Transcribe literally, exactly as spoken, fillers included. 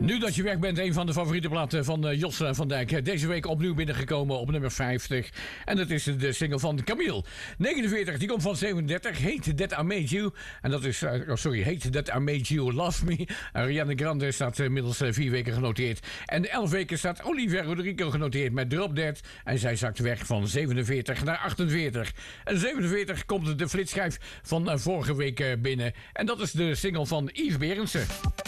Nu dat je weg bent, een van de favoriete platen van uh, Jos van Dijk. Deze week opnieuw binnengekomen op nummer vijftig. En dat is de single van Camille. negenenveertig, die komt van zevenendertig. Hate That I Made You. En dat is, uh, oh sorry, Hate That I Made You Love Me. Ariana Grande staat uh, inmiddels uh, vier weken genoteerd. En elf weken staat Olivia Rodrigo genoteerd met Drop Dead. En zij zakt weg van zevenenveertig naar achtenveertig. En zevenenveertig komt de flitsschijf van uh, vorige week uh, binnen. En dat is de single van Yves Berendsen.